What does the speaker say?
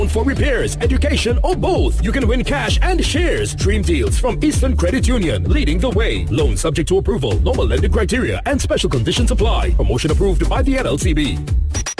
For repairs, education, or both, you can win cash and shares. Dream deals from Eastern Credit Union, leading the way. Loan subject to approval. Normal lending criteria and special conditions apply. Promotion approved by the NLCB.